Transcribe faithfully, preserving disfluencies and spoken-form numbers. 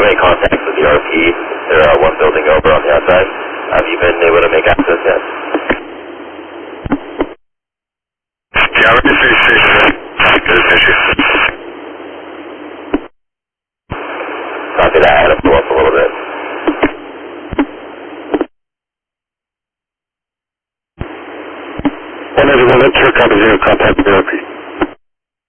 make contact with the R P. They're uh, one building over on the outside. Have you been able to make access yet? Yeah, we're just station. Good issue. Copy that. I had to pull up a little bit. one eighty-one, let's hear copy zero, contact the R P.